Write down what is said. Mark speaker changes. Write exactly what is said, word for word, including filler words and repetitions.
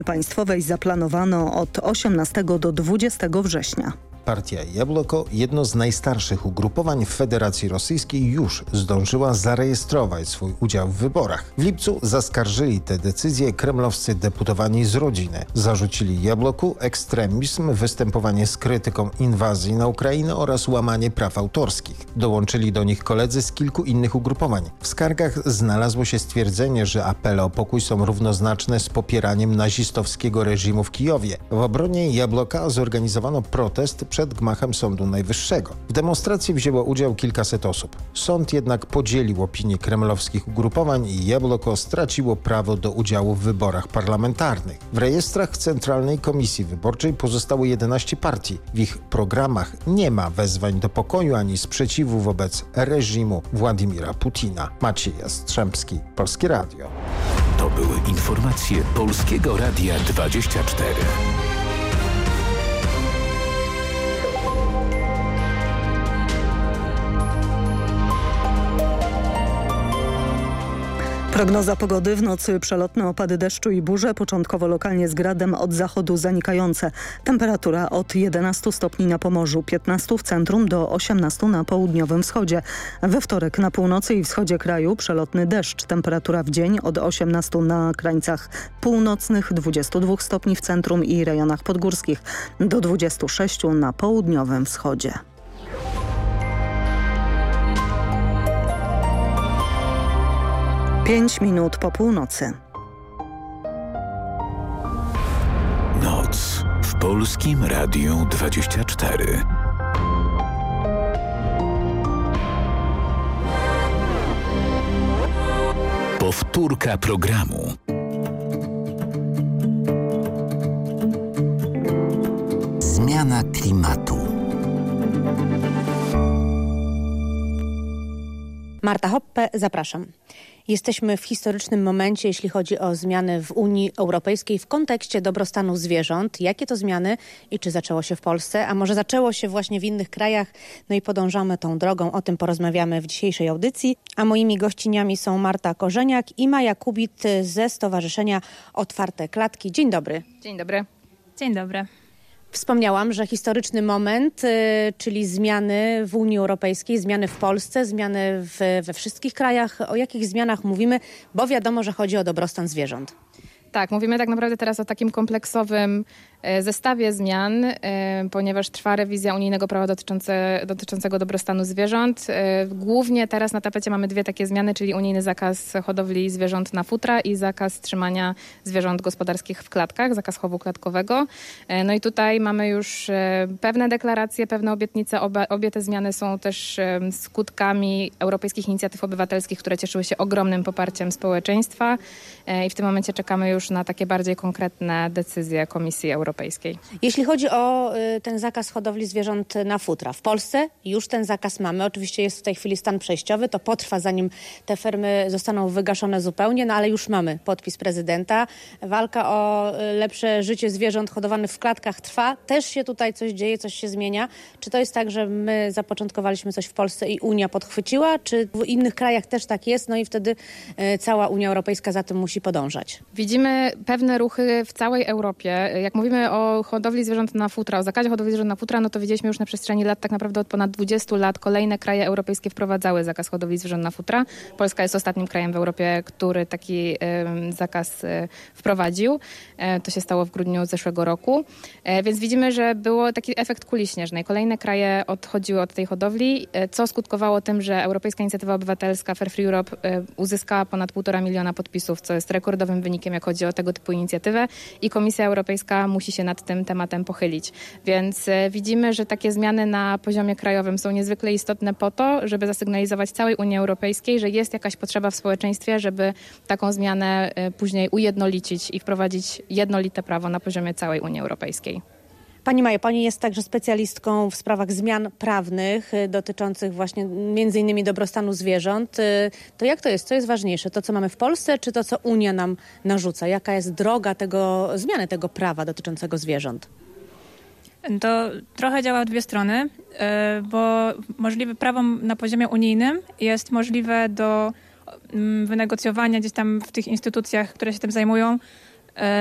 Speaker 1: Państwowej zaplanowano od osiemnastego do dwudziestego września.
Speaker 2: Partia Jabloko, jedno z najstarszych ugrupowań w Federacji Rosyjskiej, już zdążyła zarejestrować swój udział w wyborach. W lipcu zaskarżyli tę decyzję kremlowscy deputowani z rodziny. Zarzucili Jabloku ekstremizm, występowanie z krytyką inwazji na Ukrainę oraz łamanie praw autorskich. Dołączyli do nich koledzy z kilku innych ugrupowań. W skargach znalazło się stwierdzenie, że apele o pokój są równoznaczne z popieraniem nazistowskiego reżimu w Kijowie. W obronie Jabloka zorganizowano protest przed gmachem Sądu Najwyższego. W demonstracji wzięło udział kilkaset osób. Sąd jednak podzielił opinię kremlowskich ugrupowań i Jabloko straciło prawo do udziału w wyborach parlamentarnych. W rejestrach Centralnej Komisji Wyborczej pozostało jedenaście partii. W ich programach nie ma wezwań do pokoju ani sprzeciwu wobec reżimu Władimira Putina. Maciej Jastrzębski, Polskie Radio.
Speaker 3: To były informacje Polskiego Radia dwadzieścia cztery.
Speaker 1: Prognoza pogody: w nocy przelotne opady deszczu i burze, początkowo lokalnie z gradem, od zachodu zanikające. Temperatura od jedenastu stopni na Pomorzu, piętnastu w centrum do osiemnastu na południowym wschodzie. We wtorek na północy i wschodzie kraju przelotny deszcz. Temperatura w dzień od osiemnastu na krańcach północnych, dwudziestu dwóch stopni w centrum i rejonach podgórskich, do dwudziestu sześciu na południowym wschodzie. Pięć minut po północy.
Speaker 3: Noc w Polskim Radiu dwadzieścia cztery. Powtórka programu.
Speaker 4: Zmiana klimatu.
Speaker 5: Marta Hoppe, zapraszam. Jesteśmy w historycznym momencie, jeśli chodzi o zmiany w Unii Europejskiej w kontekście dobrostanu zwierząt. Jakie to zmiany i czy zaczęło się w Polsce, a może zaczęło się właśnie w innych krajach? No i podążamy tą drogą. O tym porozmawiamy w dzisiejszej audycji. A moimi gościniami są Marta Korzeniak i Maja Kubit ze Stowarzyszenia Otwarte Klatki. Dzień dobry.
Speaker 6: Dzień dobry. Dzień dobry.
Speaker 5: Wspomniałam, że historyczny moment, y, czyli zmiany w Unii Europejskiej, zmiany w Polsce, zmiany w, we wszystkich krajach. O jakich zmianach mówimy? Bo wiadomo, że chodzi o dobrostan zwierząt.
Speaker 6: Tak, mówimy tak naprawdę teraz o takim kompleksowym e, zestawie zmian, e, ponieważ trwa rewizja unijnego prawa dotyczące, dotyczącego dobrostanu zwierząt. E, głównie teraz na tapecie mamy dwie takie zmiany, czyli unijny zakaz hodowli zwierząt na futra i zakaz trzymania zwierząt gospodarskich w klatkach, zakaz chowu klatkowego. E, no i tutaj mamy już e, pewne deklaracje, pewne obietnice. Oba, obie te zmiany są też e, skutkami europejskich inicjatyw obywatelskich, które cieszyły się ogromnym poparciem społeczeństwa e, i w tym momencie czekamy już na takie bardziej konkretne decyzje Komisji Europejskiej.
Speaker 5: Jeśli chodzi o y, ten zakaz hodowli zwierząt na futra. W Polsce już ten zakaz mamy. Oczywiście jest w tej chwili stan przejściowy. To potrwa, zanim te fermy zostaną wygaszone zupełnie, no ale już mamy podpis prezydenta. Walka o y, lepsze życie zwierząt hodowanych w klatkach trwa. Też się tutaj coś dzieje, coś się zmienia. Czy to jest tak, że my zapoczątkowaliśmy coś w Polsce i Unia podchwyciła? Czy w innych krajach też tak jest? No i wtedy y, cała Unia Europejska za tym musi podążać.
Speaker 6: Widzimy pewne ruchy w całej Europie. Jak mówimy o hodowli zwierząt na futra, o zakazie hodowli zwierząt na futra, no to widzieliśmy już na przestrzeni lat, tak naprawdę od ponad dwudziestu lat kolejne kraje europejskie wprowadzały zakaz hodowli zwierząt na futra. Polska jest ostatnim krajem w Europie, który taki y, zakaz y, wprowadził. Y, to się stało w grudniu zeszłego roku. Y, więc widzimy, że był taki efekt kuli śnieżnej. Kolejne kraje odchodziły od tej hodowli, y, co skutkowało tym, że Europejska Inicjatywa Obywatelska Fair Free Europe y, uzyskała ponad półtora miliona podpisów, co jest rekordowym wynikiem, jak chodzi o tego typu inicjatywę i Komisja Europejska musi się nad tym tematem pochylić. Więc e, widzimy, że takie zmiany na poziomie krajowym są niezwykle istotne po to, żeby zasygnalizować całej Unii Europejskiej, że jest jakaś potrzeba w społeczeństwie, żeby taką zmianę e, później ujednolicić i wprowadzić jednolite prawo na poziomie całej Unii Europejskiej.
Speaker 5: Pani Majo, pani jest także specjalistką w sprawach zmian prawnych y, dotyczących właśnie między innymi dobrostanu zwierząt. Y, to jak to jest? Co jest ważniejsze? To, co mamy w Polsce, czy to, co Unia nam narzuca? Jaka jest droga tego, zmiany tego prawa dotyczącego zwierząt?
Speaker 7: To trochę działa w dwie strony, y, bo możliwe prawo na poziomie unijnym jest możliwe do y, wynegocjowania gdzieś tam w tych instytucjach, które się tym zajmują,